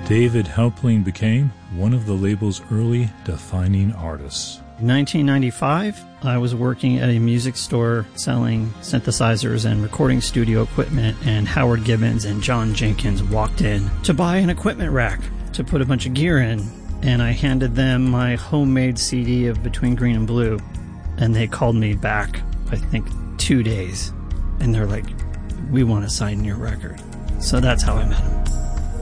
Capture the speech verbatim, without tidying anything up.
David Helpling became one of the label's early defining artists. In nineteen ninety-five, I was working at a music store selling synthesizers and recording studio equipment, and Howard Gibbons and John Jenkins walked in to buy an equipment rack to put a bunch of gear in, and I handed them my homemade C D of Between Green and Blue, and they called me back, I think, two days, and they're like, we want to sign your record. So that's how I met him.